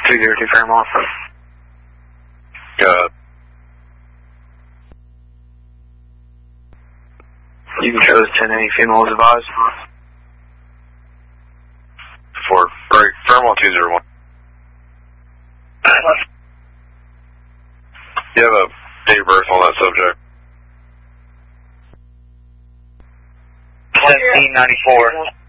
202 Fairmont. You can show us 10 any females advised. For Fairmont 201. You have a date of birth on that subject? 1794.